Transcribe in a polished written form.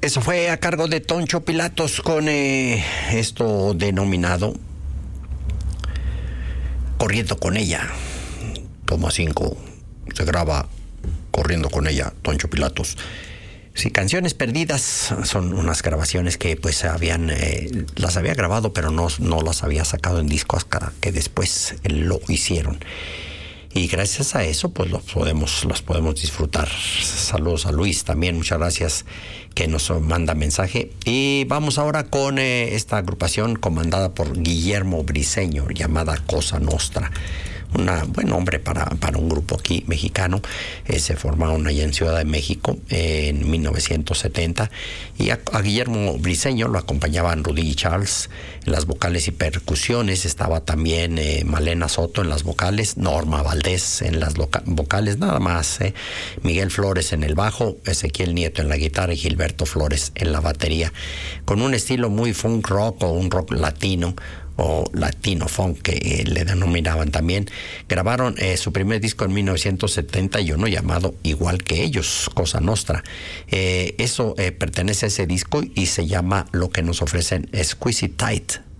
Eso fue a cargo de Toncho Pilatos con esto denominado Corriendo con ella. Toma 5. Se graba Corriendo con ella, Toncho Pilatos. Sí, Canciones Perdidas son unas grabaciones que pues las había grabado, pero no las había sacado en disco hasta que después lo hicieron. Y gracias a eso, pues los podemos disfrutar. Saludos a Luis también, muchas gracias, que nos manda mensaje. Y vamos ahora con esta agrupación comandada por Guillermo Briseño, llamada Cosa Nostra. Un buen nombre para un grupo aquí mexicano. Se formaron allá en Ciudad de México en 1970, y a Guillermo Briseño lo acompañaban Rudy Charles en las vocales y percusiones. Estaba también Malena Soto en las vocales, Norma Valdés en las vocales, nada más. Miguel Flores en el bajo, Ezequiel Nieto en la guitarra y Gilberto Flores en la batería, con un estilo muy funk rock o un rock latino, o latino funk que le denominaban también. Grabaron su primer disco en 1971 llamado Igual que ellos, Cosa Nostra. Eso pertenece a ese disco y se llama Lo que nos ofrecen Squeeze It Tight.